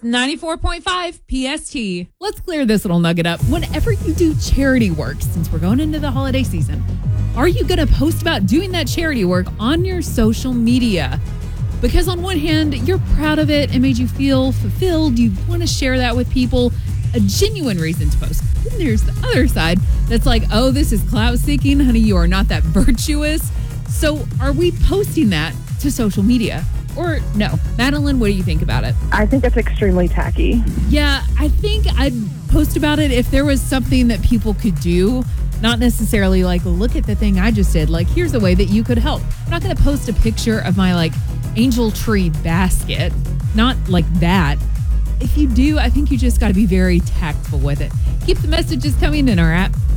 94.5 PST. Let's clear this little nugget up. Whenever you do charity work, since we're going into the holiday season, are you going to post about doing that charity work on your social media? Because on one hand, you're proud of it. It made you feel fulfilled. You want to share that with people. A genuine reason to post. Then there's the other side that's like, oh, this is clout seeking. Honey, you are not that virtuous. So are we posting that to social media? Or no? Madeline, what do you think about it? I think it's extremely tacky. Yeah, I think I'd post about it if there was something that people could do. Not necessarily like, look at the thing I just did. Like, here's a way that you could help. I'm not going to post a picture of my angel tree basket. Not like that. If you do, I think you just got to be very tactful with it. Keep the messages coming in our app.